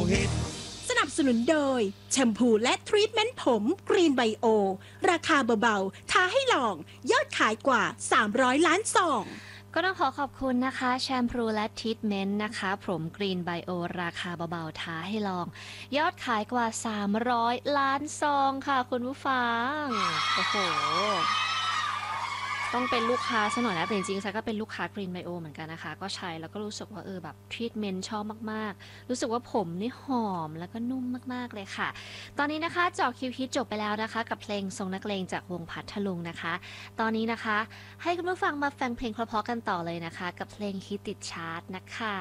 ฮิตสนับสนุนโดยแชมพูและทรีทเมนต์ผมกรีนไบโอราคาเบาๆท้าให้ลองยอดขายกว่า300ล้านซองก็ต้องขอขอบคุณนะคะแชมพูและทรีทเมนต์นะคะผมกรีนไบโอราคาเบาๆท้าให้ลองยอดขายกว่า300ล้านซองค่ะคุณผู้ฟังโอ้โหต้องเป็นลูกค้าซะหน่อยนะแต่จริงๆซักก็เป็นลูกค้ากรีนไบโอเหมือนกันนะคะก็ใช้แล้วก็รู้สึกว่าแบบทรีทเมนต์ชอบมากๆรู้สึกว่าผมนี่หอมแล้วก็นุ่มมากๆเลยค่ะตอนนี้นะคะเจาะคิวฮิตจบไปแล้วนะคะกับเพลงทรงนักเลงจากวงพัทลุงนะคะตอนนี้นะคะให้คุณผู้ฟังมาฟังเพลงเพราะๆกันต่อเลยนะคะกับเพลงฮิตติดชาร์ตนะคะ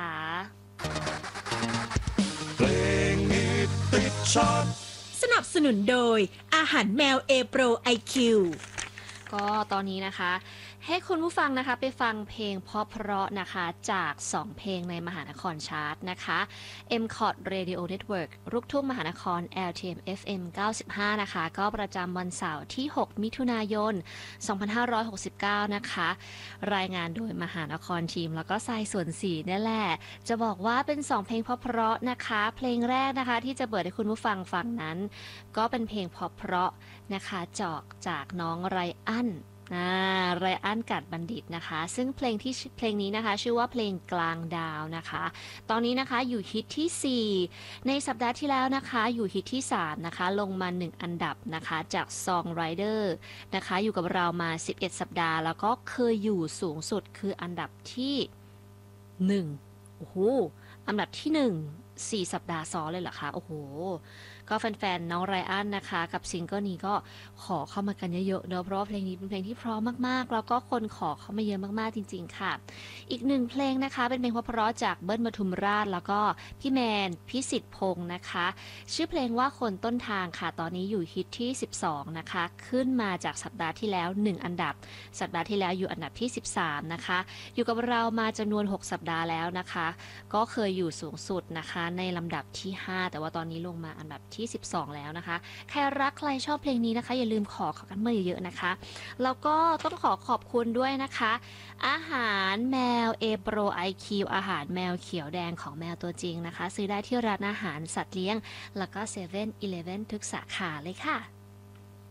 เพลงฮิตติดชาร์ตสนับสนุนโดยอาหารแมวเอโปรไอคิวก็ตอนนี้นะคะให้คุณผู้ฟังนะคะไปฟังเพลงเพราะๆนะคะจาก2เพลงในมหานครชาร์ตนะคะ MCOT Radio Network ลูกทุ่งมหานคร LTM FM 95นะคะก็ประจำวันเสาร์ที่6มิถุนายน2569นะคะรายงานโดยมหานครทีมแล้วก็ทรายส่วน4นี่แหละจะบอกว่าเป็น2เพลงเพราะๆนะคะเพลงแรกนะคะที่จะเปิดให้คุณผู้ฟังฟังนั้นก็เป็นเพลงเพราะๆนะคะจากน้องไรอันไรอันกัดบัณฑิตนะคะซึ่งเพลงนี้นะคะชื่อว่าเพลงกลางดาวนะคะตอนนี้นะคะอยู่ฮิตที่4ในสัปดาห์ที่แล้วนะคะอยู่ฮิตที่3นะคะลงมา1อันดับนะคะจาก Songwriter นะคะอยู่กับเรามา11สัปดาห์แล้วก็เคยอยู่สูงสุดคืออันดับที่1โอ้โหอันดับที่1 4สัปดาห์ซ้อนเลยเหรอคะโอ้โหก็แฟนๆน้องไรอันนะคะกับซิงเกิลนี้ก็ขอเข้ามากันเยอะๆเนอะเพราะว่าเพลงนี้เป็นเพลงที่เพราะมากๆแล้วก็คนขอเข้ามาเยอะมากๆจริงๆค่ะอีก1เพลงนะคะเป็นเพลงเพราะๆจากเบิ้ลปทุมราชแล้วก็พี่แมนพิสิทธิ์พงษ์นะคะชื่อเพลงว่าคนต้นทางค่ะตอนนี้อยู่ฮิตที่12นะคะขึ้นมาจากสัปดาห์ที่แล้ว1อันดับสัปดาห์ที่แล้วอยู่อันดับที่13นะคะอยู่กับเรามาจำนวน6สัปดาห์แล้วนะคะก็เคยอยู่สูงสุดนะคะในลำดับที่5แต่ว่าตอนนี้ลงมาอันดับที่12แล้วนะคะใครรักใครชอบเพลงนี้นะคะอย่าลืมขอกันมาเยอะๆนะคะแล้วก็ต้องขอขอบคุณด้วยนะคะอาหารแมวเอโปรไอคิวอาหารแมวเขียวแดงของแมวตัวจริงนะคะซื้อได้ที่ร้านอาหารสัตว์เลี้ยงแล้วก็7-Eleven ทุกสาขาเลยค่ะ